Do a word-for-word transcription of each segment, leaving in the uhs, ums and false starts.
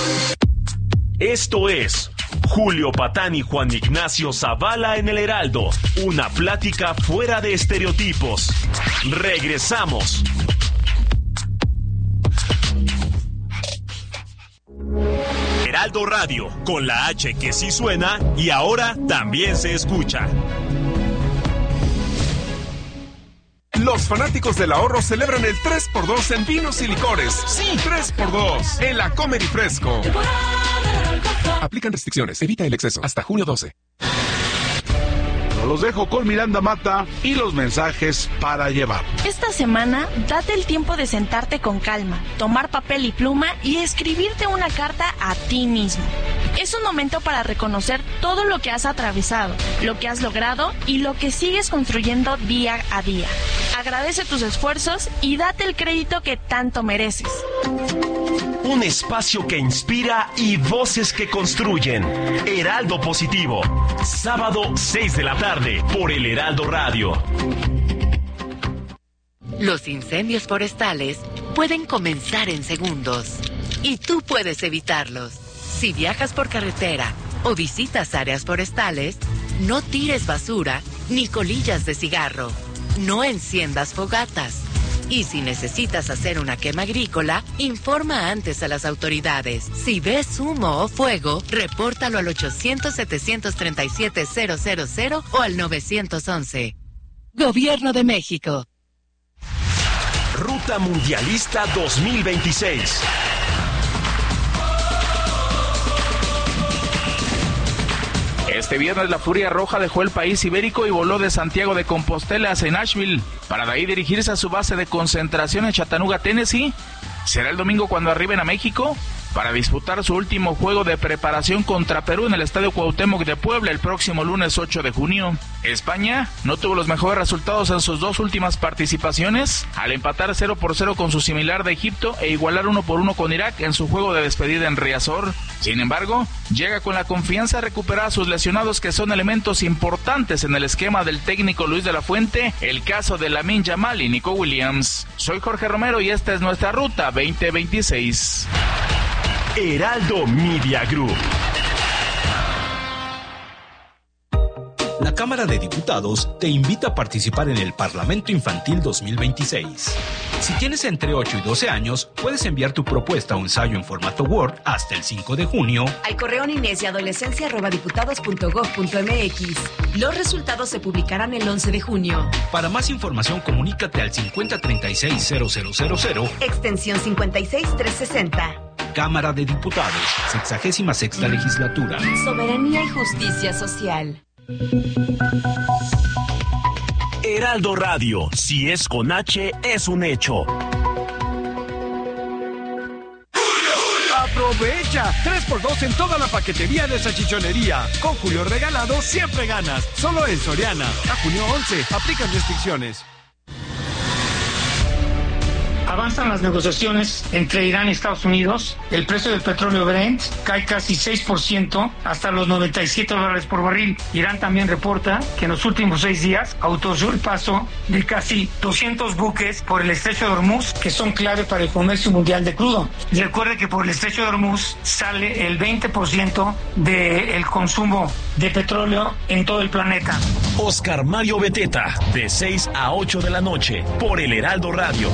Esto es Julio Patán y Juan Ignacio Zavala en el Heraldo. Una plática fuera de estereotipos. Regresamos. Heraldo Radio, con la H que sí suena y ahora también se escucha. Los fanáticos del ahorro celebran el tres por dos en vinos y licores. Sí, tres por dos en la Comedy Fresco. Aplican restricciones, evita el exceso. Hasta junio doce. Los dejo con Miranda Mata y los mensajes para llevar. Esta semana, date el tiempo de sentarte con calma, tomar papel y pluma y escribirte una carta a ti mismo. Es un momento para reconocer todo lo que has atravesado, lo que has logrado y lo que sigues construyendo día a día. Agradece tus esfuerzos y date el crédito que tanto mereces. Un espacio que inspira y voces que construyen. Heraldo Positivo. Sábado seis de la tarde por el Heraldo Radio. Los incendios forestales pueden comenzar en segundos y tú puedes evitarlos. Si viajas por carretera o visitas áreas forestales, no tires basura ni colillas de cigarro. No enciendas fogatas. Y si necesitas hacer una quema agrícola, informa antes a las autoridades. Si ves humo o fuego, repórtalo al ochocientos, setecientos treinta y siete, cero cero cero o al nueve once. Gobierno de México. Ruta Mundialista dos mil veintiséis. Este viernes la Furia Roja dejó el país ibérico y voló de Santiago de Compostela hacia Nashville, para de ahí dirigirse a su base de concentración en Chattanooga, Tennessee. Será el domingo cuando arriben a México para disputar su último juego de preparación contra Perú en el Estadio Cuauhtémoc de Puebla el próximo lunes ocho de junio. España no tuvo los mejores resultados en sus dos últimas participaciones, al empatar cero por cero con su similar de Egipto e igualar uno por uno con Irak en su juego de despedida en Riazor. Sin embargo, llega con la confianza de recuperar a sus lesionados, que son elementos importantes en el esquema del técnico Luis de la Fuente, el caso de Lamine Yamal y Nico Williams. Soy Jorge Romero y esta es nuestra Ruta veinte veintiséis. Heraldo Media Group. La Cámara de Diputados te invita a participar en el Parlamento Infantil dos mil veintiséis. Si tienes entre ocho y doce años, puedes enviar tu propuesta o ensayo en formato Word hasta el cinco de junio al correo niñez y adolescencia arroba diputados punto gob punto mx. Los resultados se publicarán el once de junio. Para más información, comunícate al cincuenta treinta y seis cero cero cero cero, extensión cincuenta y seis trescientos sesenta. Cámara de Diputados, sexagésima sexta legislatura. Soberanía y justicia social. Heraldo Radio, si es con H, es un hecho. ¡Aprovecha! tres por dos en toda la paquetería de salchichonería. Con Julio Regalado siempre ganas. Solo en Soriana. A junio once. Aplican restricciones. Avanzan las negociaciones entre Irán y Estados Unidos. El precio del petróleo Brent cae casi seis por ciento hasta los noventa y siete dólares por barril. Irán también reporta que en los últimos seis días autorizó el paso de casi doscientos buques por el estrecho de Hormuz, que son clave para el comercio mundial de crudo. Recuerde que por el estrecho de Hormuz sale el veinte por ciento del consumo de petróleo en todo el planeta. Oscar Mario Beteta, de seis a ocho de la noche, por el Heraldo Radio.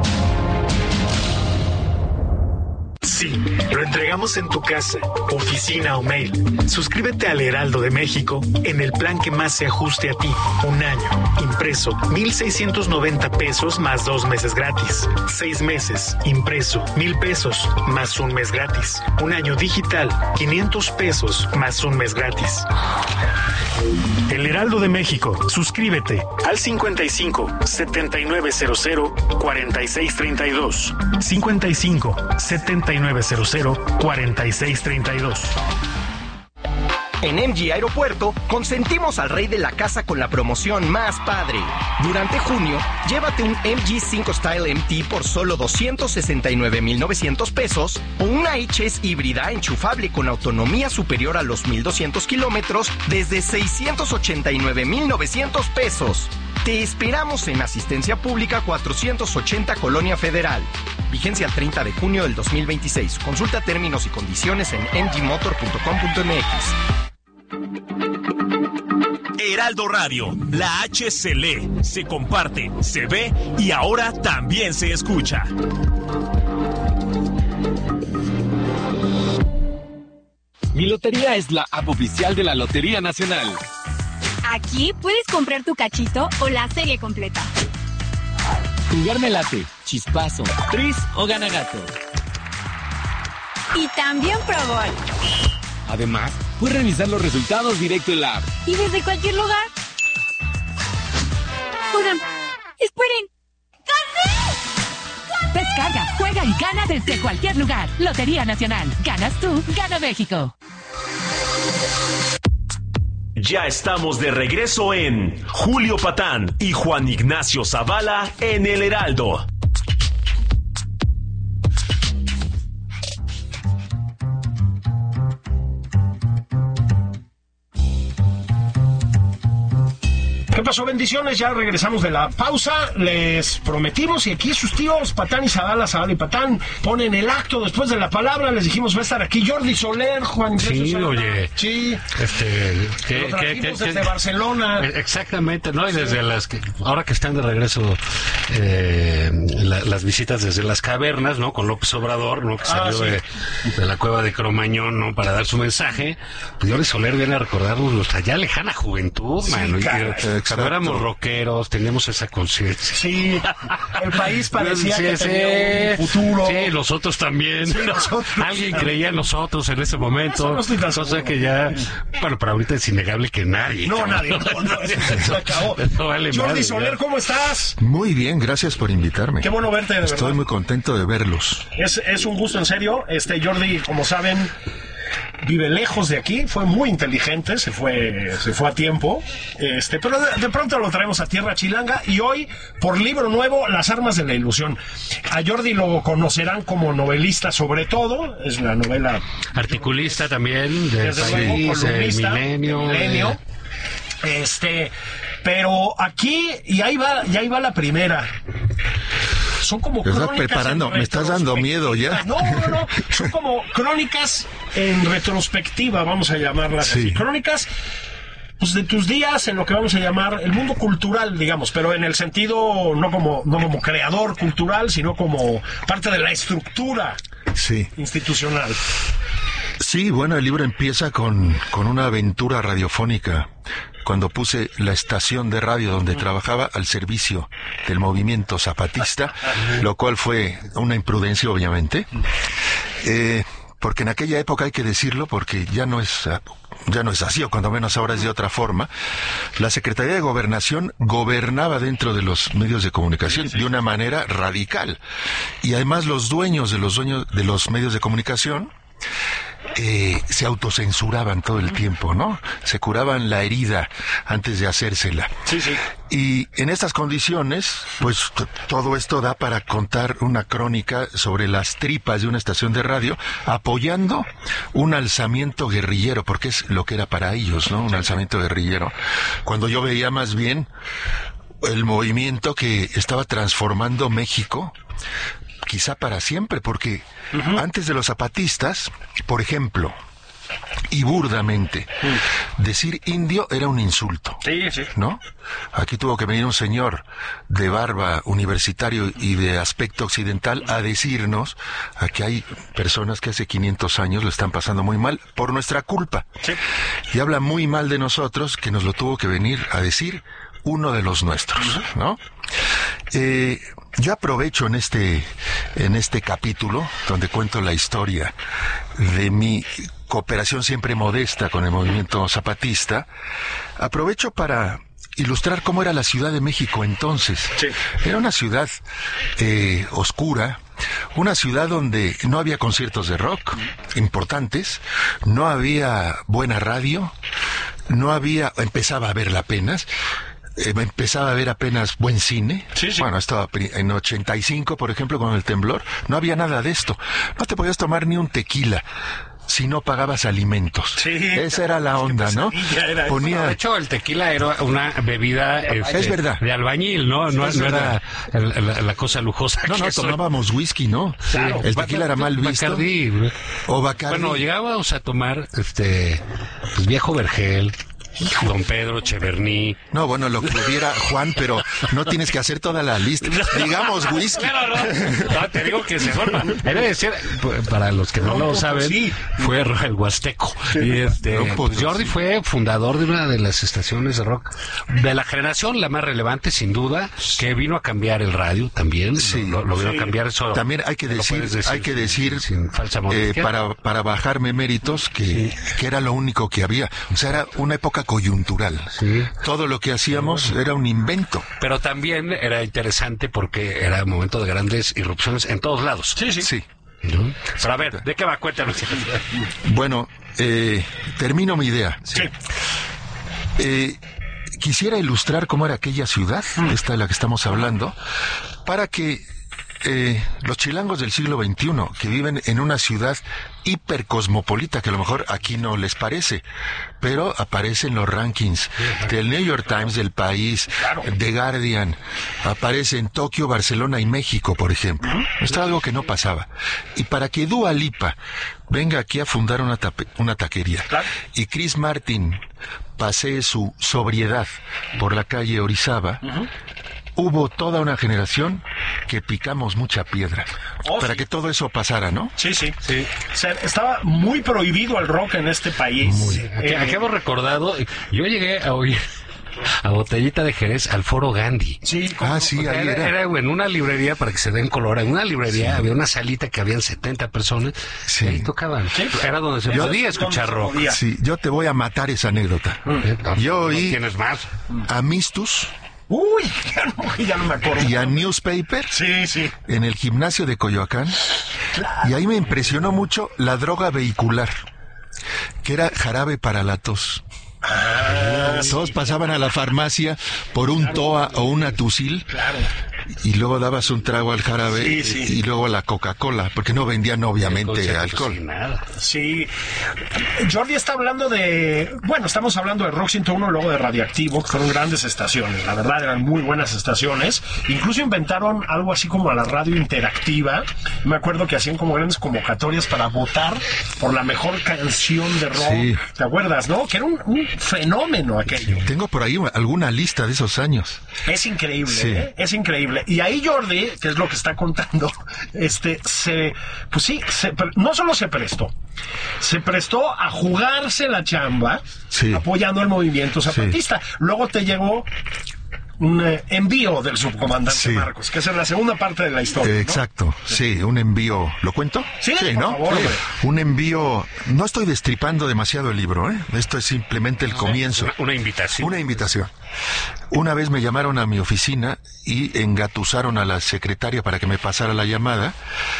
Sí, lo entregamos en tu casa, oficina o mail. Suscríbete al Heraldo de México en el plan que más se ajuste a ti. Un año, impreso, mil seiscientos noventa pesos más dos meses gratis. Seis meses, impreso, mil pesos más un mes gratis. Un año digital, quinientos pesos más un mes gratis. El Heraldo de México, suscríbete al cincuenta y cinco, setenta y nueve cero cero, cuarenta y seis treinta y dos. cincuenta y cinco, setenta y nueve cero cero, cuarenta y seis treinta y dos. En M G Aeropuerto, consentimos al rey de la casa con la promoción más padre. Durante junio, llévate un M G cinco Style M T por solo doscientos sesenta y nueve mil novecientos pesos o una H S híbrida enchufable con autonomía superior a los mil doscientos kilómetros desde seiscientos ochenta y nueve mil novecientos pesos. Te esperamos en Asistencia Pública cuatrocientos ochenta Colonia Federal. Vigencia el treinta de junio del dos mil veintiséis. Consulta términos y condiciones en m g motor punto com punto m x. Heraldo Radio, la H se lee, se comparte, se ve y ahora también se escucha. Mi Lotería es la app oficial de la Lotería Nacional. Aquí puedes comprar tu cachito o la serie completa. Jugar me late, chispazo, tris o gana gato. Y también Pro Bowl. Además, puedes revisar los resultados directo en la app. Y desde cualquier lugar. Oigan, esperen. ¡Gané! Descarga, juega y gana desde cualquier lugar. Lotería Nacional. Ganas tú, gana México. Ya estamos de regreso en Julio Patán y Juan Ignacio Zavala en El Heraldo. ¿Qué pasó? Bendiciones, ya regresamos de la pausa. Les prometimos, y aquí sus tíos Patán y Zavala, Zavala y Patán, ponen el acto después de la palabra. Les dijimos, va a estar aquí Jordi Soler, Juan Ignacio Sí, Zavala. oye. Sí. Este, que, Lo que, trajimos que, desde que, Barcelona. Exactamente, ¿no? Y desde las que, ahora que están de regreso, eh, la, las visitas desde las cavernas, ¿no? Con López Obrador, ¿no? Que salió sí. de, de la cueva de Cromañón, ¿no? Para dar su mensaje. Pues Jordi Soler viene a recordarnos nuestra ya lejana juventud, Sí, mano. Y cara, que cuando éramos rockeros, teníamos esa conciencia. Sí, el país parecía Sí, que sí. tenía un futuro. Sí, nosotros también. Sí, nosotros Alguien también. creía en nosotros en ese momento. Eso no estoy tan cosa seguro. que ya, bueno, para ahorita es innegable que nadie. No, cabrón. nadie, no, no, eso se acabó. No vale Jordi madre, Soler, ya. ¿cómo estás? Muy bien, gracias por invitarme. Qué bueno verte, de Estoy verdad. muy contento de verlos. Es, es un gusto, en serio. Este Jordi, como saben, vive lejos de aquí, fue muy inteligente, se fue, se fue a tiempo, este, pero de, de pronto lo traemos a tierra chilanga y hoy, por libro nuevo, Las armas de la ilusión. A Jordi lo conocerán como novelista sobre todo, es la novela... Articulista también, del Desde luego, país, del columnista, milenio. del Milenio. Este, pero aquí, y ahí va, y ahí va la primera. Son como ¿Estás crónicas preparando? en Me estás dando miedo ya. No, no, no. Son como crónicas en retrospectiva, vamos a llamarlas Sí. así. Crónicas, pues, de tus días en lo que vamos a llamar el mundo cultural, digamos, pero en el sentido no como, no como creador cultural, sino como parte de la estructura Sí. institucional. Sí, bueno, el libro empieza con, con una aventura radiofónica, cuando puse la estación de radio donde trabajaba al servicio del movimiento zapatista, lo cual fue una imprudencia, obviamente, eh, porque en aquella época, hay que decirlo, porque ya no es... ya no es así, o cuando menos ahora es de otra forma, la Secretaría de Gobernación gobernaba dentro de los medios de comunicación de una manera radical. Y además los dueños de los dueños de los medios de comunicación eh, se autocensuraban todo el tiempo, ¿no? Se curaban la herida antes de hacérsela. Sí, sí. Y en estas condiciones, pues t- todo esto da para contar una crónica sobre las tripas de una estación de radio, apoyando un alzamiento guerrillero, porque es lo que era para ellos, ¿no? Un alzamiento guerrillero. Cuando yo veía más bien el movimiento que estaba transformando México, quizá para siempre, porque uh-huh. antes de los zapatistas, por ejemplo, y burdamente, mm. decir indio era un insulto. Sí, sí. ¿No? Aquí tuvo que venir un señor de barba, universitario y de aspecto occidental a decirnos a que hay personas que hace quinientos años lo están pasando muy mal por nuestra culpa. Sí. Y habla muy mal de nosotros, que nos lo tuvo que venir a decir uno de los nuestros, ¿no? Eh, yo aprovecho en este, en este capítulo, donde cuento la historia de mi cooperación siempre modesta con el movimiento zapatista, aprovecho para ilustrar cómo era la Ciudad de México entonces. Sí. Era una ciudad eh, oscura, una ciudad donde no había conciertos de rock importantes, no había buena radio, no había, empezaba a haberla apenas, eh, empezaba a ver apenas buen cine. Sí, sí. Bueno, estaba en ochenta y cinco, por ejemplo, con el temblor, no había nada de esto. No te podías tomar ni un tequila si no pagabas alimentos. Sí, esa era la onda, ¿no? Era Ponía... De hecho, el tequila era una bebida este, es verdad. de albañil, ¿no? No, no era el, la, la cosa lujosa. No, no, tomábamos whisky, ¿no? Claro. El tequila era mal visto. Bacardí. O Bacardí. Bueno, llegábamos a tomar este pues, viejo vergel, Don Pedro, Cheverny. No, bueno, lo que hubiera Juan, pero no tienes que hacer toda la lista. Digamos whisky. Claro, no. No, te digo que se forma. Debe de ser, para los que no, no lo saben, sí. fue el Huasteco. Y este, no, pues, Jordi sí. fue fundador de una de las estaciones de rock de la generación, la más relevante, sin duda, que vino a cambiar el radio también. Sí, lo, lo vino sí. a cambiar eso. También hay que decir, decir, hay que decir, sin falsa eh, para, para bajarme méritos, que, sí. que era lo único que había. O sea, era una época coyuntural. Sí. Todo lo que hacíamos sí. era un invento. Pero también era interesante porque era un momento de grandes irrupciones en todos lados. Sí, sí. sí. ¿No? Pero a ver, ¿de qué va? Cuéntanos. Bueno, eh, termino mi idea. Sí. Eh, quisiera ilustrar cómo era aquella ciudad, mm. esta de la que estamos hablando, para que Eh, los chilangos del siglo veintiuno, que viven en una ciudad hipercosmopolita, que a lo mejor aquí no les parece, pero aparece en los rankings del New York Times, del País, The Guardian, aparece en Tokio, Barcelona y México, por ejemplo. Esto es algo que no pasaba. Y para que Dua Lipa venga aquí a fundar una, tape, una taquería y Chris Martin pasee su sobriedad por la calle Orizaba, uh-huh. hubo toda una generación que picamos mucha piedra oh, para sí. que todo eso pasara, ¿no? Sí, sí, sí. O sea, estaba muy prohibido el rock en este país. Muy. Aquí, eh, aquí hemos recordado, yo llegué a oír a Botellita de Jerez al Foro Gandhi. Sí, ah, sí, ahí era, era. Era en una librería, para que se den color, en una librería sí. había una salita que habían setenta personas sí. y ahí tocaban. ¿Sí? Era donde se yo, podía escuchar rock. Podía. Sí, yo te voy a matar esa anécdota. Mm. Yo oí ¿no tienes más? A Mistus. Uy, ya no, ya no me acuerdo. Y a Newspaper. Sí, sí. En el gimnasio de Coyoacán. Claro. Y ahí me impresionó mucho la droga vehicular, que era jarabe para la tos. Ah, Todos sí. pasaban a la farmacia por un claro. Toa o una Tusil. Claro. Y luego dabas un trago al jarabe sí, sí. y luego a la Coca-Cola, porque no vendían obviamente sí, alcohol. Sin nada. Sí. Jordi está hablando de... Bueno, estamos hablando de Rock ciento uno, luego de Radioactivo, que fueron grandes estaciones. La verdad, eran muy buenas estaciones. Incluso inventaron algo así como a la radio interactiva. Me acuerdo que hacían como grandes convocatorias para votar por la mejor canción de rock. Sí. ¿Te acuerdas, no? Que era un, un fenómeno aquello. Tengo por ahí alguna lista de esos años. Es increíble, sí. ¿eh? Es increíble. Y ahí Jordi, que es lo que está contando, este, se, pues sí, se, no solo se prestó, se prestó a jugarse la chamba, sí. apoyando el movimiento zapatista. Sí. Luego te llegó un eh, envío del subcomandante sí. Marcos, que es en la segunda parte de la historia. Eh, exacto, ¿no? sí. sí, un envío. ¿Lo cuento? Sí, sí ¿no? Por favor, sí. Un envío. No estoy destripando demasiado el libro, ¿eh? Esto es simplemente el comienzo. Una, una invitación. Una invitación. Una vez me llamaron a mi oficina y engatusaron a la secretaria para que me pasara la llamada.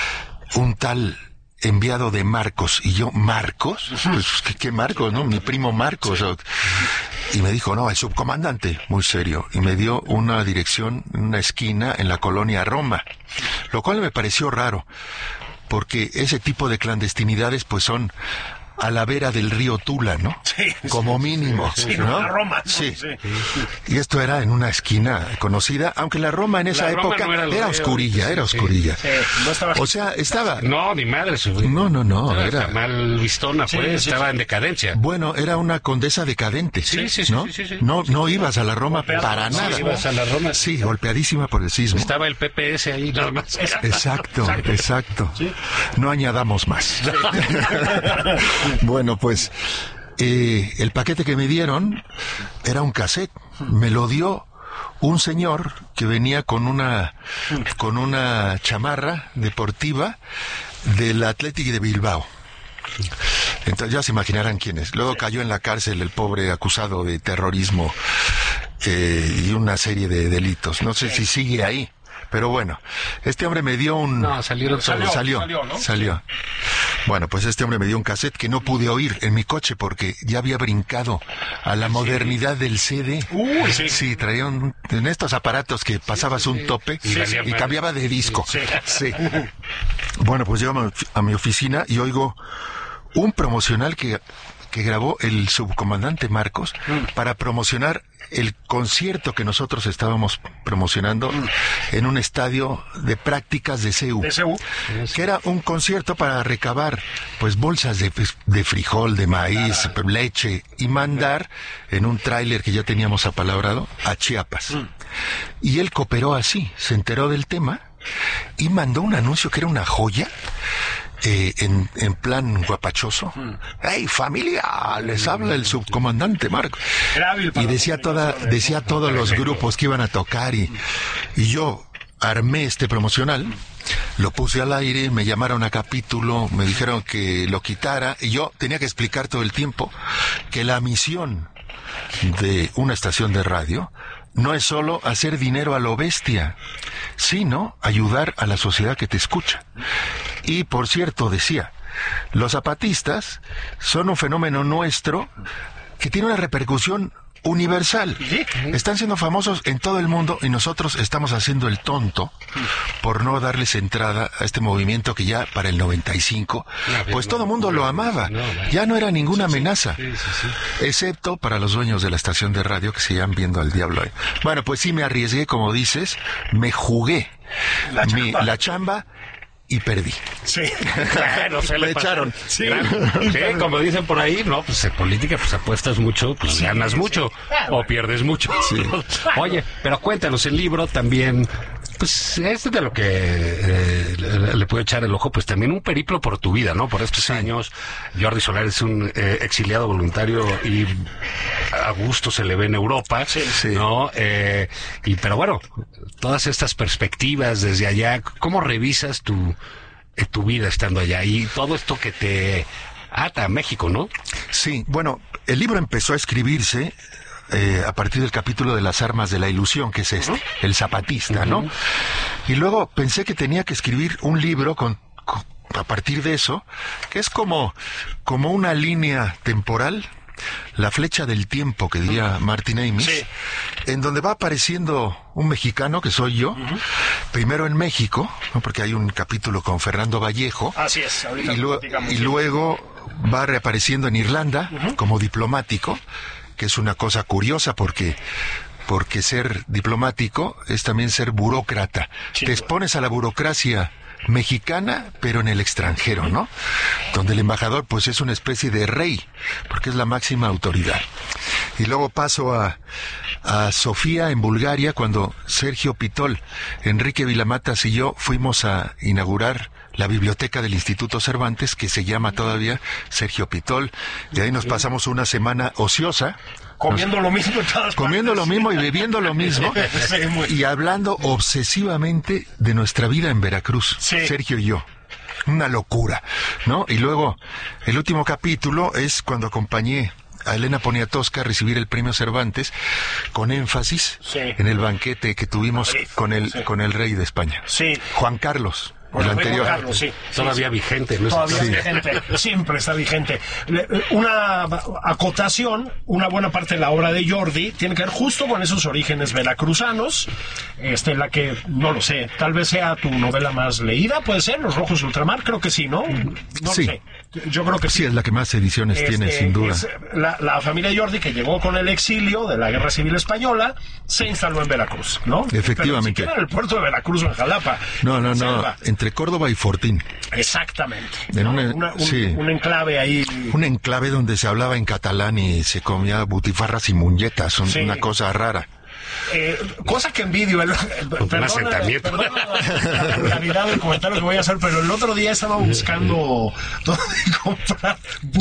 Un tal enviado de Marcos. Y yo, ¿Marcos? Pues, ¿qué, qué Marcos, no? Mi primo Marcos. Sí. Y me dijo, no, el subcomandante, muy serio. Y me dio una dirección, una esquina en la colonia Roma. Lo cual me pareció raro, porque ese tipo de clandestinidades pues son a la vera del río Tula, ¿no? Sí. Como mínimo, sí, ¿no? La Roma. ¿no? Sí. sí. Y esto era en una esquina conocida, aunque la Roma en esa la época no era, era oscurilla, sí. era oscurilla. Sí. No estaba... O sea, estaba... No, ni madre. Su... No, no, no. Era, era... mal vistona, sí, pues, sí, estaba sí. en decadencia. Bueno, era una condesa decadente, sí, sí, sí, ¿no? Sí, sí, sí. No, no ibas a la Roma Golpeado, para no, nada. Sí, ibas a la Roma. Sí, golpeadísima por el sismo. Estaba el P P S ahí, nada más. Exacto, exacto. exacto. ¿Sí? No añadamos más. Bueno, pues... Eh, el paquete que me dieron era un cassette. Me lo dio un señor que venía con una con una chamarra deportiva del Athletic de Bilbao. Entonces ya se imaginarán quién es. Luego cayó en la cárcel el pobre acusado de terrorismo eh, y una serie de delitos. No sé si sigue ahí. Pero bueno, este hombre me dio un... No, salieron salió, salió, salió, ¿no? Salió. Bueno, pues este hombre me dio un cassette que no pude oír en mi coche porque ya había brincado a la modernidad sí. del C D. Uy, sí. Sí, traía un, en estos aparatos que pasabas sí, sí, un tope sí, y, y cambiaba de disco. Sí. sí. Bueno, pues llego a mi oficina y oigo un promocional que, que grabó el subcomandante Marcos mm. para promocionar el concierto que nosotros estábamos promocionando mm. en un estadio de prácticas de C U, de C U, que era un concierto para recabar pues bolsas de, de frijol, de maíz, ah. leche, y mandar en un tráiler que ya teníamos apalabrado a Chiapas. Mm. Y él cooperó así, se enteró del tema y mandó un anuncio que era una joya. Eh, en, en plan guapachoso. Mm. ¡Hey, familia! Les habla el subcomandante Marco. Y decía toda, decía a todos los grupos que iban a tocar y, y yo armé este promocional, lo puse al aire, me llamaron a capítulo, me dijeron que lo quitara y yo tenía que explicar todo el tiempo que la misión de una estación de radio no es solo hacer dinero a lo bestia, sino ayudar a la sociedad que te escucha. Y, por cierto, decía, los zapatistas son un fenómeno nuestro que tiene una repercusión universal. Están siendo famosos en todo el mundo y nosotros estamos haciendo el tonto por no darles entrada a este movimiento que ya para el noventa y cinco, pues todo el mundo lo amaba. Ya no era ninguna amenaza, excepto para los dueños de la estación de radio que seguían viendo al diablo ahí. Bueno, pues sí me arriesgué, como dices, me jugué la chamba, mi, la chamba y perdí. Sí, claro, se le echaron. Sí. Sí, como dicen por ahí, no, pues en política pues apuestas mucho, pues sí, ganas sí. mucho ah, o bueno. pierdes mucho. Sí. Oye, pero cuéntanos, el libro también, pues es de lo que eh, le, le puedo echar el ojo, pues también un periplo por tu vida, ¿no? Por estos sí. años, Jordi Soler es un eh, exiliado voluntario y a gusto se le ve en Europa, sí, sí. ¿no? Eh, y pero bueno, todas estas perspectivas desde allá, ¿cómo revisas tu tu vida estando allá y todo esto que te ata a México, ¿no? Sí, bueno, el libro empezó a escribirse eh, a partir del capítulo de las armas de la ilusión, que es este, uh-huh. el zapatista, uh-huh. ¿no? Y luego pensé que tenía que escribir un libro con, con a partir de eso, que es como, como una línea temporal, la flecha del tiempo, que diría Martin Amis, sí. en donde va apareciendo un mexicano, que soy yo, uh-huh. primero en México, ¿no? Porque hay un capítulo con Fernando Vallejo, así es, ahorita y, lo, y luego va reapareciendo en Irlanda, uh-huh. como diplomático, que es una cosa curiosa porque... porque ser diplomático es también ser burócrata. Sí, te expones a la burocracia mexicana, pero en el extranjero, ¿no? Donde el embajador, pues, es una especie de rey, porque es la máxima autoridad. Y luego paso a, a Sofía, en Bulgaria, cuando Sergio Pitol, Enrique Vilamatas y yo fuimos a inaugurar la biblioteca del Instituto Cervantes, que se llama todavía Sergio Pitol, y ahí nos pasamos una semana ociosa, comiendo Nos, lo mismo en todas comiendo partes. Lo mismo y bebiendo lo mismo sí, muy... y hablando obsesivamente de nuestra vida en Veracruz, sí. Sergio y yo. Una locura, ¿no? Y luego el último capítulo es cuando acompañé a Elena Poniatowska a recibir el premio Cervantes con énfasis sí. en el banquete que tuvimos Madrid, con el sí. con el rey de España, sí. Juan Carlos. Bueno, el anterior. Carlos, sí. Todavía sí, vigente, ¿no? Todavía sí. vigente, siempre está vigente. Una acotación, una buena parte de la obra de Jordi tiene que ver justo con esos orígenes veracruzanos, este, la que, no lo sé, tal vez sea tu novela más leída, puede ser, Los Rojos de Ultramar, creo que sí, ¿no? No sí. lo sé. Yo creo que sí. Sí, es la que más ediciones este, tiene, sin duda. La, la familia Jordi, que llegó con el exilio de la Guerra Civil Española, se instaló en Veracruz, ¿no? Efectivamente. Pero ni siquiera en el puerto de Veracruz o en Jalapa. No, no, no, entre Córdoba y Fortín. Exactamente. En ¿no? una, una, un, sí. un enclave ahí. Un enclave donde se hablaba en catalán y se comía butifarras y muñetas, un, sí. una cosa rara. Eh, cosa que envidio, el, el, perdona, perdona la, la calidad del comentario que voy a hacer, pero el otro día estaba buscando dónde comprar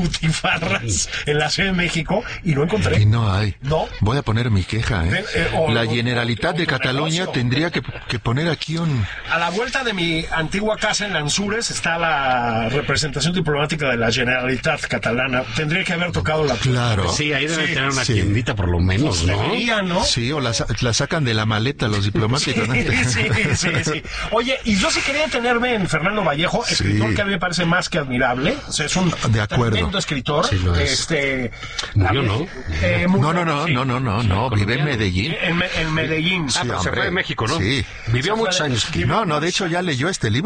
butifarras en la Ciudad de México y no encontré. Y no hay. No. Voy a poner mi queja, ¿eh? eh o, la Generalitat o, o, de Cataluña negocio. Tendría que, que poner aquí un... A la vuelta de mi antigua casa en Lanzures está la representación diplomática de la Generalitat catalana. Tendría que haber tocado la... Claro. Sí, ahí debe sí. tener una sí. tiendita por lo menos, ¿no? Debería, ¿no? Sí, o las la sacan de la maleta los diplomáticos. Sí, sí, sí, sí. Oye, y yo sí quería detenerme en Fernando Vallejo, escritor sí. que a mí me parece más que admirable. O sea, es un de acuerdo. tremendo escritor. Sí, lo es. Este, Murió, ¿no? Eh, no, no, no, sí. no, no, no, no, vive en Medellín. En, en Medellín. Ah, sí, pero se fue de México, ¿no? Sí. Vivió muchos años. No, no, de hecho ya leyó este libro.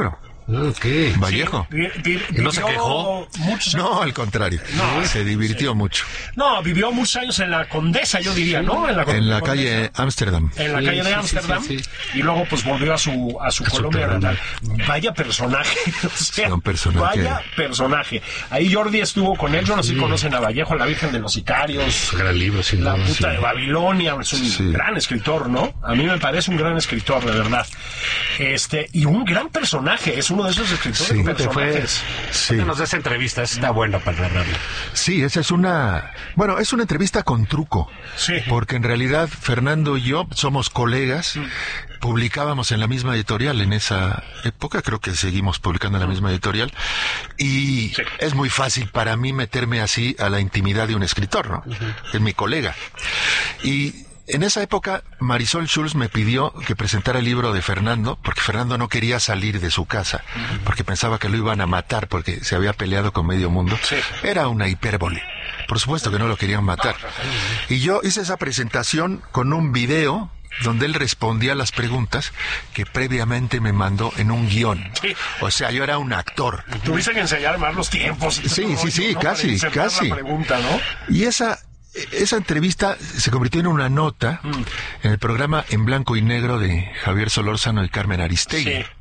Okay. Vallejo. Vi, vi, ¿Y no se quejó? Muchos No, al contrario. No, se divirtió sí. mucho. No, vivió muchos años en la Condesa, yo diría, ¿no? En la, en la calle Ámsterdam. En la Sí, calle de sí, Ámsterdam. sí, sí, sí. Y luego pues volvió a su a su A su Colombia terreno. natal. Vaya personaje. O sea, Sí, un personaje. Vaya personaje. Ahí Jordi estuvo con él. Yo no sé si conocen a Vallejo, La Virgen de los Sicarios. Gran libro, sin La duda, puta sí. de Babilonia. Es un Sí. gran escritor, ¿no? A mí me parece un gran escritor, de verdad. Este, y un gran personaje. Es uno de esos escritores Sí. Te fue, personajes. Sí. Nos da esa entrevista, está buena para narrarla. Sí, esa es una... Bueno, es una entrevista con truco. Sí. Porque en realidad Fernando y yo somos colegas. Publicábamos en la misma editorial en esa época. Creo que seguimos publicando en la misma editorial. Y Sí. es muy fácil para mí meterme así a la intimidad de un escritor, ¿no? Es mi colega. Y... en esa época, Marisol Schulz me pidió que presentara el libro de Fernando, porque Fernando no quería salir de su casa, porque pensaba que lo iban a matar, porque se había peleado con medio mundo. Sí. Era una hipérbole. Por supuesto que no lo querían matar. Y yo hice esa presentación con un video donde él respondía a las preguntas que previamente me mandó en un guión. Sí. O sea, yo era un actor. Tuviste que ensayar más los tiempos. y Sí, todo el sí, sí, rollo, ¿no? casi, Para insertar casi. la pregunta, ¿no? Y esa, esa entrevista se convirtió en una nota Mm. en el programa En Blanco y Negro de Javier Solórzano y Carmen Aristegui. Sí.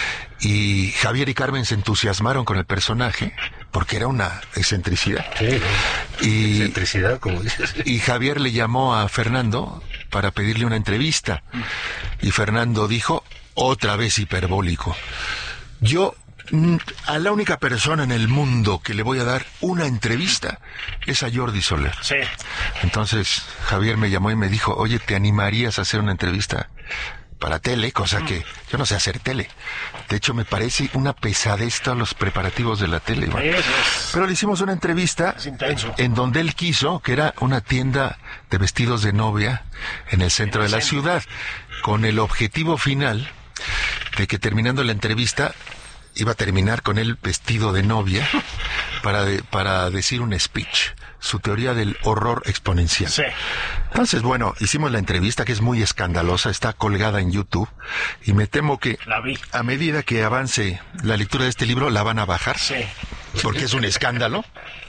Y Javier y Carmen se entusiasmaron con el personaje porque era una excentricidad. Sí, Y, excentricidad, como dices. y Javier le llamó a Fernando para pedirle una entrevista. Y Fernando dijo, otra vez hiperbólico, yo mm, a la única persona en el mundo que le voy a dar una entrevista es a Jordi Soler. Sí. Entonces Javier me llamó y me dijo, oye, ¿te animarías a hacer una entrevista para tele? Cosa que yo no sé hacer tele. De hecho, me parece una pesadez todos los preparativos de la tele. ¿no? Eso es. Pero le hicimos una entrevista Es intenso. en donde él quiso, que era una tienda de vestidos de novia en el centro En el de la centro. ciudad, con el objetivo final de que terminando la entrevista iba a terminar con él vestido de novia para, de- para decir un speech, su teoría del horror exponencial. Sí. Entonces, bueno, hicimos la entrevista que es muy escandalosa, está colgada en YouTube y me temo que La vi. a medida que avance la lectura de este libro la van a bajar Sí. porque es un escándalo.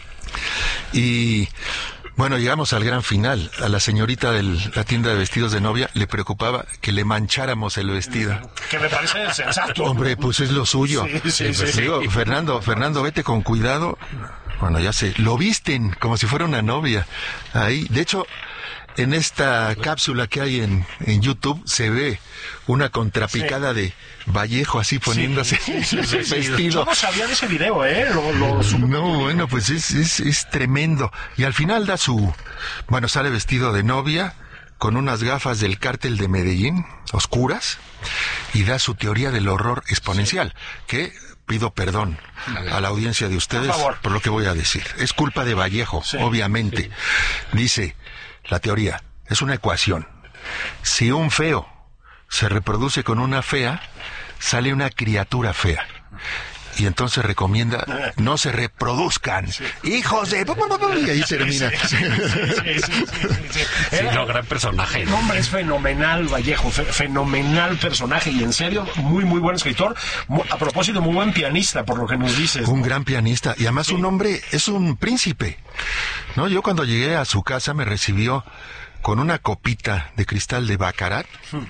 Y bueno, llegamos al gran final. A la señorita de la tienda de vestidos de novia le preocupaba que le mancháramos el vestido. Que me parece sensato. Hombre, pues es lo suyo. Sí, sí, sí, sí. Digo, Fernando, Fernando, vete con cuidado. Bueno, ya sé, lo visten como si fuera una novia. Ahí, de hecho, en esta cápsula que hay en, en YouTube se ve una contrapicada de Vallejo así poniéndose Sí, sí, sí, el sí. vestido. Yo no sabía de ese video, ¿eh? Lo, lo supe. No, bueno, pues es, es, es tremendo. Y al final da su... Bueno, sale vestido de novia, con unas gafas del cártel de Medellín, oscuras, y da su teoría del horror exponencial, que pido perdón a la audiencia de ustedes Por favor. por lo que voy a decir. Es culpa de Vallejo, Sí, obviamente. Dice, la teoría es una ecuación. Si un feo se reproduce con una fea, sale una criatura fea. Y entonces recomienda no se reproduzcan. Hijos de... Y ahí termina. Sí, sí, sí, sí, sí, sí. Sí, Era- no, gran personaje. El hombre es fenomenal, Vallejo, fe- fenomenal personaje y en serio, muy, muy buen escritor. Mu- A propósito, muy buen pianista, por lo que nos dices. Un ¿no? gran pianista. Y además un hombre, es un príncipe. ¿No? Yo cuando llegué a su casa me recibió con una copita de cristal de Baccarat,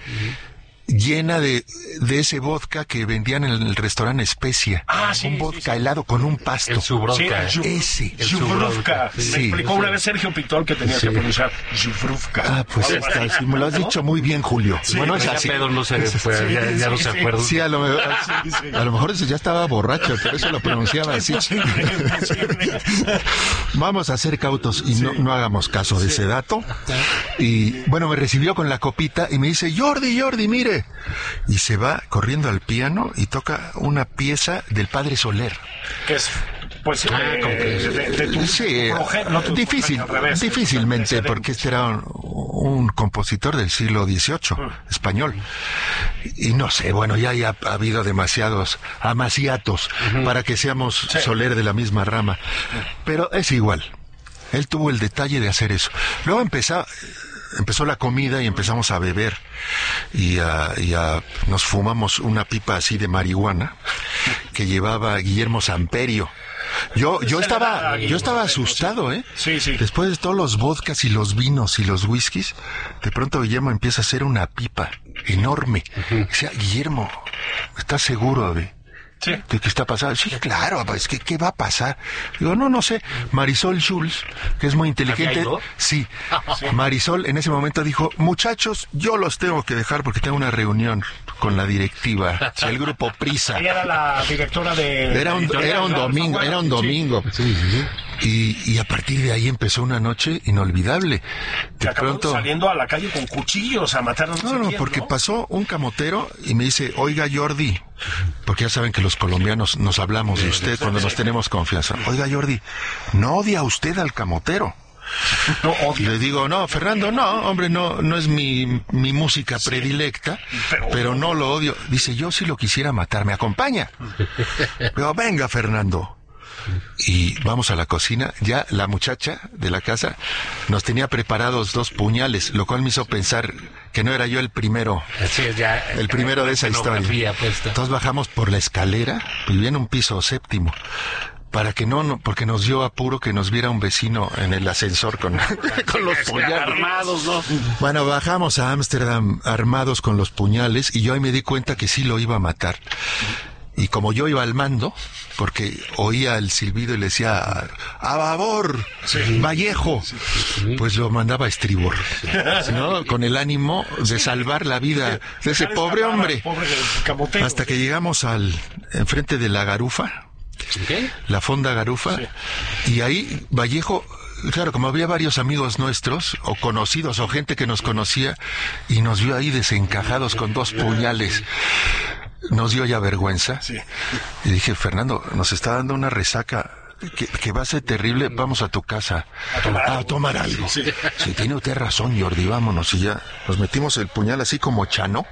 llena de, de ese vodka que vendían en el restaurante Especia. Ah, sí, un sí, vodka helado con un pasto. El Zubrovka. Sí, el Zub- Ese. El Zubrovka. Zubrovka. Me Sí. explicó una vez Sergio Pitol que tenía Sí. que pronunciar Zubrovka. Ah, pues Algo está, así. sí, me lo has dicho muy bien, Julio. bueno, es Ya así. Pedro no se fue, Sí, ya, ya no sí, se sí. acuerda. Sí, a lo, mejor- Sí, sí. a lo mejor ese ya estaba borracho, por eso lo pronunciaba así. Imposible, imposible. Vamos a ser cautos y no, no hagamos caso de ese dato. Y bueno, me recibió con la copita y me dice, Jordi, Jordi, mire. Y se va corriendo al piano y toca una pieza del Padre Soler. Que es, pues, Ah, eh, como que- de, de tu, Sí, tu proge- no, tu- difícil, al revés, difícilmente, de- de- porque este era un, un compositor del siglo dieciocho, español. Y no sé, bueno, ya hay- ha, ha habido demasiados amaciatos para que seamos Soler de la misma rama. Pero es igual. Él tuvo el detalle de hacer eso. Luego empezó, empezó la comida y empezamos a beber. Y, a- y a- nos fumamos una pipa así de marihuana. que llevaba Guillermo Samperio. Yo, yo estaba, yo estaba asustado, ¿eh? Sí, sí. Después de todos los vodkas y los vinos y los whiskies, de pronto Guillermo empieza a hacer una pipa enorme. Uh-huh. O sea, Guillermo, ¿estás seguro de, sí. de qué está pasando? Sí, claro, pues, ¿qué, qué va a pasar? Digo, no, no sé. Marisol Schulz, que es muy inteligente. Sí. sí. Marisol en ese momento dijo, muchachos, yo los tengo que dejar porque tengo una reunión con la directiva, el grupo Prisa. Ella era la directora de... Era un, era un domingo, era un domingo. Sí, sí. Y, y a partir de ahí empezó una noche inolvidable. De que pronto saliendo a la calle con cuchillos a matar a no, no, porque ¿no? pasó un camotero y me dice, oiga Jordi, porque ya saben que los colombianos nos hablamos de usted cuando nos tenemos confianza. Oiga Jordi, ¿no odia usted al camotero? No odio. Le digo, no, Fernando, no, hombre, no, no es mi, mi música sí, predilecta, pero, pero no lo odio. Dice, yo si lo quisiera matar, ¿me acompaña? Pero venga, Fernando. Y vamos a la cocina. Ya la muchacha de la casa nos tenía preparados dos puñales, lo cual me hizo pensar que no era yo el primero, sí, ya, el primero de esa historia. Entonces bajamos por la escalera, vivía en un piso séptimo. Para que no, no, porque nos dio apuro que nos viera un vecino en el ascensor con, con los puñales. Armados, ¿no? Bueno, bajamos a Ámsterdam armados con los puñales y yo ahí me di cuenta que sí lo iba a matar. Y como yo iba al mando, porque oía el silbido y le decía, ¡a babor! Sí. ¡Vallejo! Sí. Pues lo mandaba a estribor, ¿no? Con el ánimo de salvar la vida de ese pobre hombre. Hasta que llegamos al enfrente de la garufa. ¿Qué? La fonda Garufa, sí. Y ahí Vallejo, claro, como había varios amigos nuestros, o conocidos, o gente que nos conocía, y nos vio ahí desencajados con dos puñales, nos dio ya vergüenza, sí. Y dije, Fernando, nos está dando una resaca que, que va a ser terrible, vamos a tu casa a tomar a algo, tomar algo. Sí. Sí, tiene usted razón, Jordi, vámonos. Y ya nos metimos el puñal así como Chanok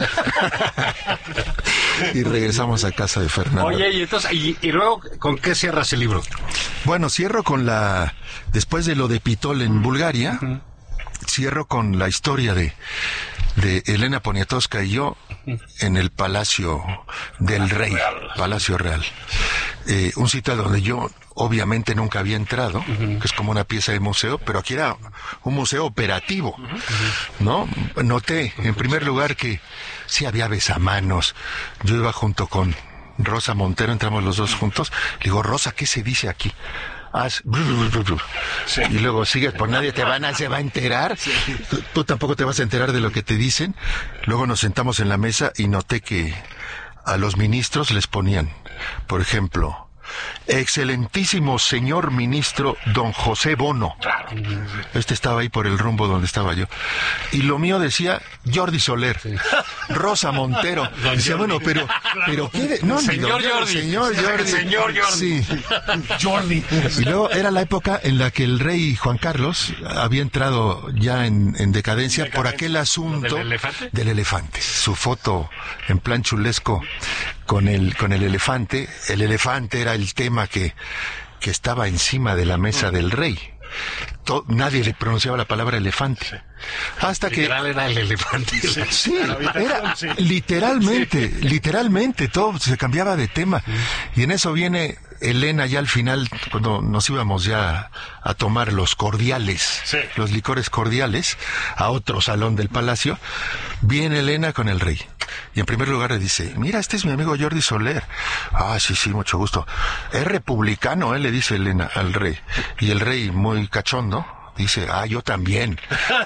y regresamos a casa de Fernando. Oye, y entonces, y, y luego, ¿con qué cierras el libro? Bueno, cierro con la, después de lo de Pitol en Bulgaria, uh-huh. Cierro con la historia de de Elena Poniatowska y yo en el Palacio del Rey, Palacio Real. Eh, un sitio donde yo obviamente nunca había entrado, uh-huh. que es como una pieza de museo, pero aquí era un museo operativo, uh-huh. ¿no? Noté, en primer lugar, que sí había besamanos. Yo iba junto con Rosa Montero, entramos los dos juntos. Le digo, Rosa, ¿qué se dice aquí? Haz... Sí. Y luego sigues, por nadie te van a, se va a enterar. Sí. Tú, tú tampoco te vas a enterar de lo que te dicen. Luego nos sentamos en la mesa y noté que a los ministros les ponían, por ejemplo, excelentísimo señor ministro don José Bono. Claro. Este estaba ahí por el rumbo donde estaba yo. Y lo mío decía Jordi Soler, sí. Rosa Montero. Don decía, Jordi. Bueno, pero, pero ¿qué de... No, señor don, Jordi. Señor Jordi. Señor Jordi. Sí. Jordi. Y luego era la época en la que el rey Juan Carlos había entrado ya en, en decadencia, decadencia por aquel asunto ¿Del elefante? del elefante. Su foto en plan chulesco con el con el elefante. El elefante era el tema que, que estaba encima de la mesa del rey. Todo, nadie le pronunciaba la palabra elefante. Sí. Hasta Literal que... era el elefante. Sí, era literalmente, sí. literalmente, todo se cambiaba de tema. Y en eso viene Elena ya al final, cuando nos íbamos ya a tomar los cordiales, sí. los licores cordiales, a otro salón del palacio, viene Elena con el rey. Y en primer lugar le dice, mira, este es mi amigo Jordi Soler. Ah, sí, sí, mucho gusto. Es republicano, ¿eh? Le dice Elena al rey. Y el rey, muy cachondo, dice, ah, yo también.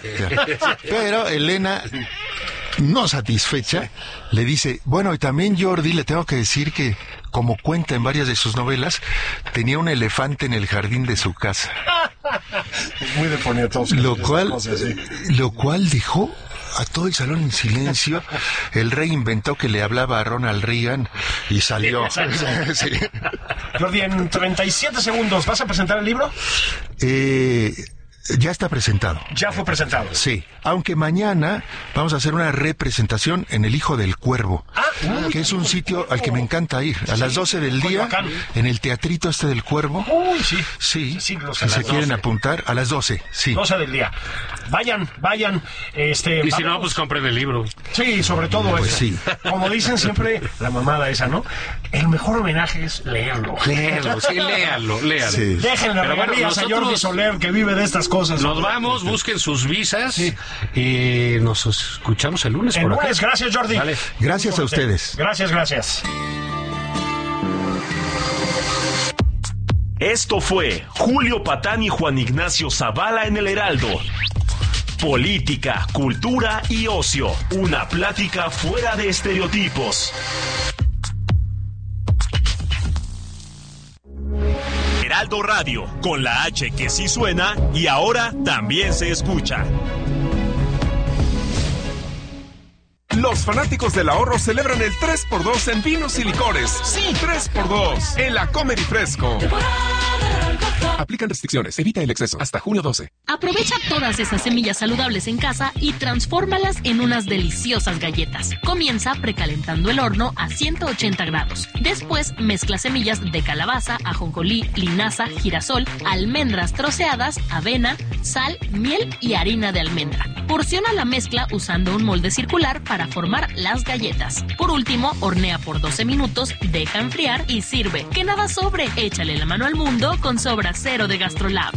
Pero Elena, no satisfecha, le dice, bueno, y también Jordi, le tengo que decir que, como cuenta en varias de sus novelas, tenía un elefante en el jardín de su casa. Muy de Poniatowska. Lo cual, lo cual dejó a todo el salón en silencio. El rey inventó que le hablaba a Ronald Reagan y salió. Sí. Jordi, en treinta y siete segundos, ¿vas a presentar el libro? Eh... Ya está presentado. Ya fue presentado. Sí, aunque mañana vamos a hacer una representación en El Hijo del Cuervo, ah, que es un sitio al que me encanta ir. A las doce del día, en el Teatrito este del Cuervo. Uy, sí. Sí, sí si se quieren apuntar, a las doce, sí. doce del día. Vayan, vayan. Este, y si no, pues compren el libro. Sí, sobre todo pues eso. Sí. Como dicen siempre, la mamada esa, ¿no? El mejor homenaje es leerlo. Leerlo, sí, léanlo, léanlo. Sí. Déjenle regalías bueno, a Jordi Soler, que vive de estas cosas. Nos vamos, busquen sus visas sí. y nos escuchamos el lunes. El por lunes, acá. Gracias, Jordi. Vale. Gracias a ustedes. Gracias, gracias. Esto fue Julio Patán y Juan Ignacio Zavala en El Heraldo. Política, cultura y ocio. Una plática fuera de estereotipos. Heraldo Radio, con la H que sí suena y ahora también se escucha. Los fanáticos del ahorro celebran el tres por dos en vinos y licores. Sí, tres por dos en la Comedy Fresco. Aplican restricciones. Evita el exceso. Hasta junio doce. Aprovecha todas esas semillas saludables en casa y transfórmalas en unas deliciosas galletas. Comienza precalentando el horno a ciento ochenta grados. Después mezcla semillas de calabaza, ajonjolí, linaza, girasol, almendras troceadas, avena, sal, miel y harina de almendra. Porciona la mezcla usando un molde circular para formar las galletas. Por último, hornea por doce minutos, deja enfriar y sirve. Que nada sobre. Échale la mano al mundo con Sobra Cero de Gastrolab.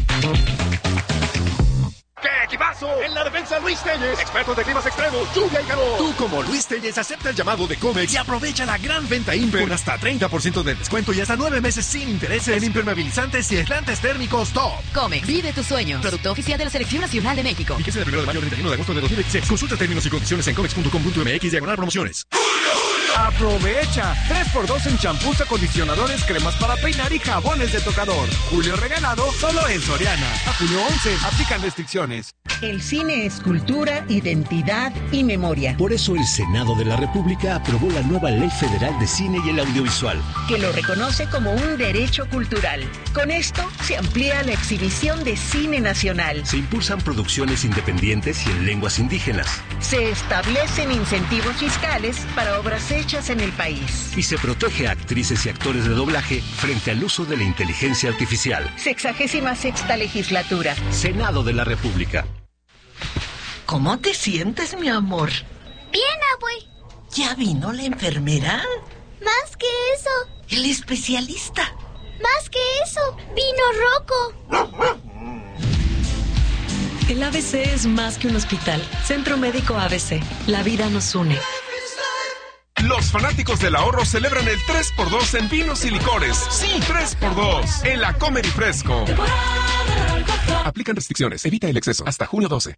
¡Qué equipazo! En la defensa Luis Telles, expertos de climas extremos, lluvia y calor. Tú como Luis Telles acepta el llamado de Comex y aprovecha la gran venta Imper con hasta treinta por ciento de descuento y hasta nueve meses sin intereses en impermeabilizantes y aislantes térmicos top. Comex, vive tus sueños. Producto oficial de la Selección Nacional de México. Fíjese del primero de mayo al treinta y uno de agosto de dos mil veintiséis. Consulta términos y condiciones en comex punto com punto m x diagonal promociones. Aprovecha tres por dos en champús, acondicionadores, cremas para peinar y jabones de tocador. Julio regalado solo en Soriana. A junio once, aplican restricciones. El cine es cultura, identidad y memoria. Por eso el Senado de la República aprobó la nueva Ley Federal de Cine y el Audiovisual, que lo reconoce como un derecho cultural. Con esto se amplía la exhibición de cine nacional. Se impulsan producciones independientes y en lenguas indígenas. Se establecen incentivos fiscales para obras hechas en el país. Y se protege a actrices y actores de doblaje frente al uso de la inteligencia artificial. Sexagésima sexta legislatura. Senado de la República. ¿Cómo te sientes, mi amor? Bien, abue. ¿Ya vino la enfermera? Más que eso. El especialista. Más que eso. Vino Rocco. El A B C es más que un hospital. Centro Médico A B C. La vida nos une. Los fanáticos del ahorro celebran el tres por dos en vinos y licores. Sí, tres por dos en la Comedy Fresco. Aplican restricciones. Evita el exceso. Hasta junio doce.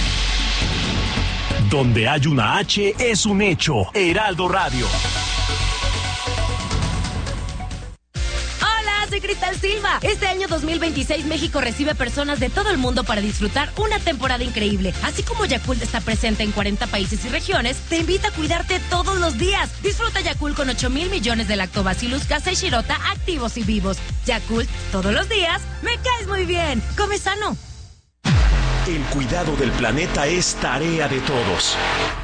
Donde hay una H es un hecho. Heraldo Radio. Soy Cristal Silva. Este año dos mil veintiséis México recibe personas de todo el mundo para disfrutar una temporada increíble. Así como Yakult está presente en cuarenta países y regiones, te invita a cuidarte todos los días. Disfruta Yakult con ocho mil millones de lactobacillus casei shirota activos y vivos. Yakult, todos los días, me caes muy bien. Come sano. El cuidado del planeta es tarea de todos.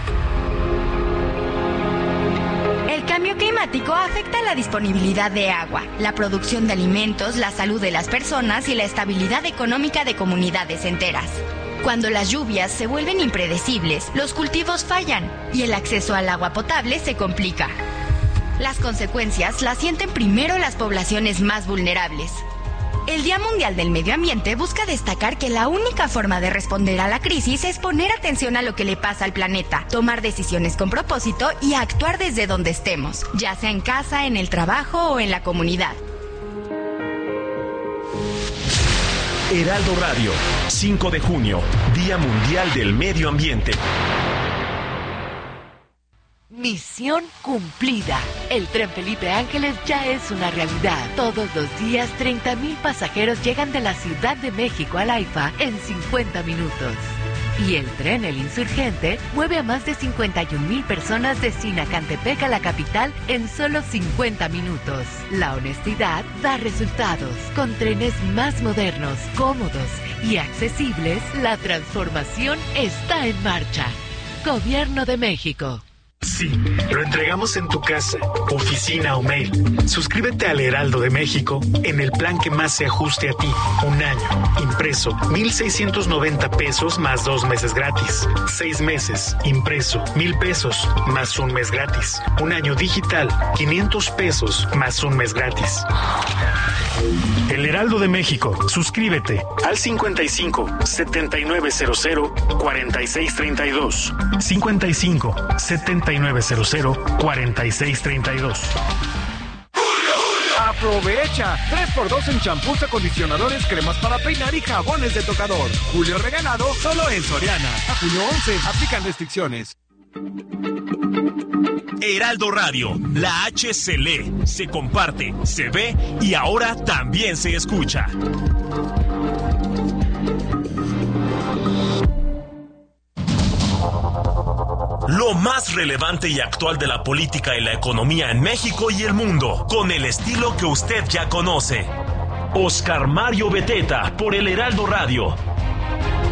El cambio climático afecta la disponibilidad de agua, la producción de alimentos, la salud de las personas y la estabilidad económica de comunidades enteras. Cuando las lluvias se vuelven impredecibles, los cultivos fallan y el acceso al agua potable se complica. Las consecuencias las sienten primero las poblaciones más vulnerables. El Día Mundial del Medio Ambiente busca destacar que la única forma de responder a la crisis es poner atención a lo que le pasa al planeta, tomar decisiones con propósito y actuar desde donde estemos, ya sea en casa, en el trabajo o en la comunidad. Heraldo Radio, cinco de junio, Día Mundial del Medio Ambiente. Misión cumplida. El tren Felipe Ángeles ya es una realidad. Todos los días, treinta mil pasajeros llegan de la Ciudad de México al AIFA en cincuenta minutos. Y el tren El Insurgente mueve a más de cincuenta y un mil personas de Sinacantepec a la capital en solo cincuenta minutos. La honestidad da resultados. Con trenes más modernos, cómodos y accesibles, la transformación está en marcha. Gobierno de México. Sí, lo entregamos en tu casa, oficina o mail. Suscríbete al Heraldo de México en el plan que más se ajuste a ti. Un año, impreso, mil seiscientos noventa pesos más dos meses gratis. Seis meses, impreso, mil pesos más un mes gratis. Un año digital, quinientos pesos más un mes gratis. El Heraldo de México. Suscríbete al cincuenta y cinco, setenta y nueve cero cero, cuarenta y seis treinta y dos. cincuenta y cinco, setenta y nueve cero cero, cuarenta y seis treinta y dos. Aprovecha tres por dos en champús, acondicionadores, cremas para peinar y jabones de tocador. Julio regalado solo en Soriana. A junio once, aplican restricciones. Heraldo Radio, la H se lee, se comparte, se ve y ahora también se escucha. Lo más relevante y actual de la política y la economía en México y el mundo, con el estilo que usted ya conoce. Oscar Mario Beteta, por el Heraldo Radio.